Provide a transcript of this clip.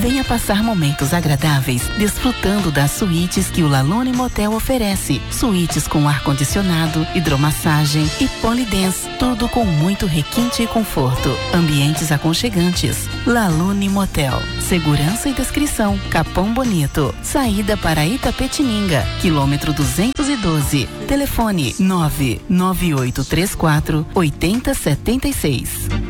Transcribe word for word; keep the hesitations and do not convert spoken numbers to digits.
Venha passar momentos agradáveis, desfrutando das suítes que o Lalone Motel oferece. Suítes com ar-condicionado, hidromassagem e polidance, tudo com muito requinte e conforto. Ambientes aconchegantes. Lalone Motel. Segurança e descrição. Capão Bonito. Saída para Itapetininga, quilômetro duzentos e doze. Telefone nove nove oito três quatro oito zero sete seis.